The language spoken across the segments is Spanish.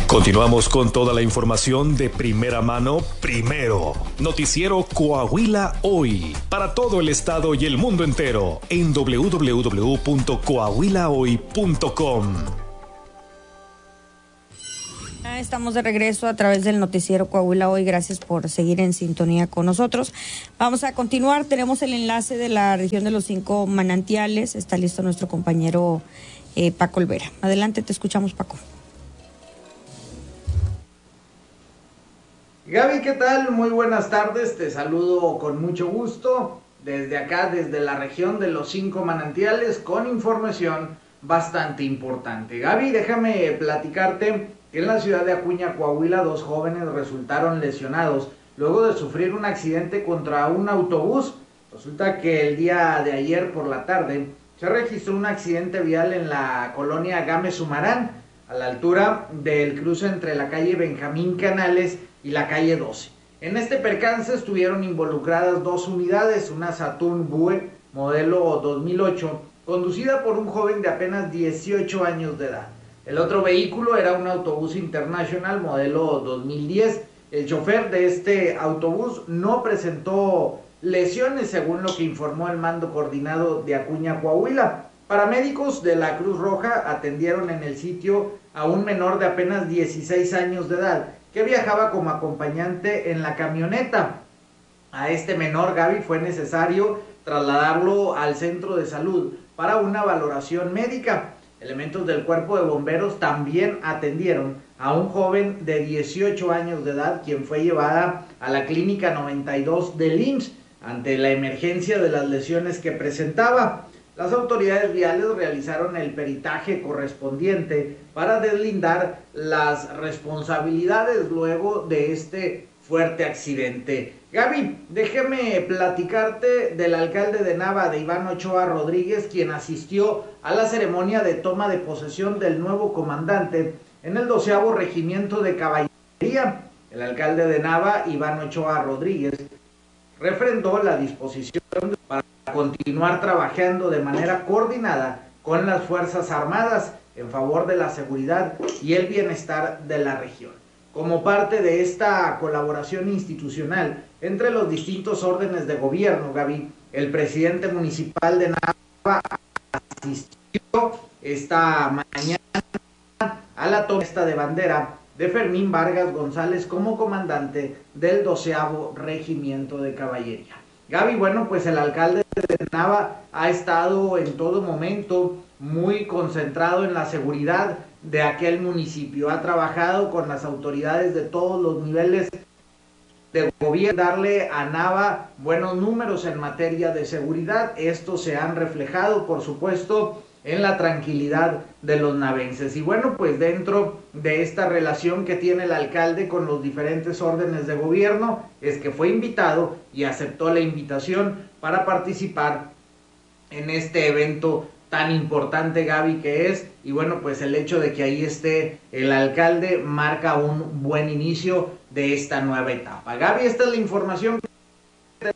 Continuamos con toda la información de primera mano, primero. Noticiero Coahuila Hoy, para todo el estado y el mundo entero, en www.coahuilahoy.com. Estamos de regreso a través del noticiero Coahuila Hoy. Gracias por seguir en sintonía con nosotros. Vamos a continuar. Tenemos el enlace de la región de los 5 manantiales. Está listo nuestro compañero Paco Olvera. Adelante, te escuchamos, Paco. Gaby, ¿qué tal? Muy buenas tardes, te saludo con mucho gusto desde acá, desde la región de los 5 manantiales, con información bastante importante. Gaby, déjame platicarte que en la ciudad de Acuña, Coahuila, 2 jóvenes resultaron lesionados luego de sufrir un accidente contra un autobús. Resulta que el día de ayer por la tarde se registró un accidente vial en la colonia Gámez Humarán, a la altura del cruce entre la calle Benjamín Canales y la calle 12. En este percance estuvieron involucradas 2 unidades, una Saturn Bue modelo 2008, conducida por un joven de apenas 18 años de edad. El otro vehículo era un autobús International modelo 2010. El chofer de este autobús no presentó lesiones, según lo que informó el mando coordinado de Acuña, Coahuila. Paramédicos de la Cruz Roja atendieron en el sitio a un menor de apenas 16 años de edad que viajaba como acompañante en la camioneta. A este menor, Gaby, fue necesario trasladarlo al centro de salud para una valoración médica. Elementos del cuerpo de bomberos también atendieron a un joven de 18 años de edad, quien fue llevada a la clínica 92 del IMSS ante la emergencia de las lesiones que presentaba. Las autoridades viales realizaron el peritaje correspondiente para deslindar las responsabilidades luego de este fuerte accidente. Gaby, déjeme platicarte del alcalde de Nava, de Iván Ochoa Rodríguez, quien asistió a la ceremonia de toma de posesión del nuevo comandante en el 12º Regimiento de Caballería. El alcalde de Nava, Iván Ochoa Rodríguez, refrendó la disposición para continuar trabajando de manera coordinada con las Fuerzas Armadas en favor de la seguridad y el bienestar de la región. Como parte de esta colaboración institucional entre los distintos órdenes de gobierno, Gaby, el presidente municipal de Nava asistió esta mañana a la toma de bandera de Fermín Vargas González como comandante del 12º Regimiento de Caballería. Gaby, bueno, pues el alcalde de Nava ha estado en todo momento muy concentrado en la seguridad de aquel municipio. Ha trabajado con las autoridades de todos los niveles de gobierno, darle a Nava buenos números en materia de seguridad. Estos se han reflejado, por supuesto, en la tranquilidad de los navenses. Y bueno, pues dentro de esta relación que tiene el alcalde con los diferentes órdenes de gobierno, es que fue invitado y aceptó la invitación para participar en este evento tan importante, Gaby, que es, y bueno, pues el hecho de que ahí esté el alcalde marca un buen inicio de esta nueva etapa. Gaby, esta es la información que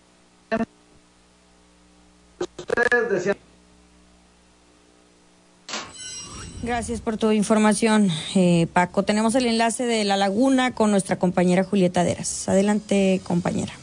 ustedes desean. Gracias por tu información, Paco. Tenemos el enlace de La Laguna con nuestra compañera Julieta Deras. Adelante, compañera.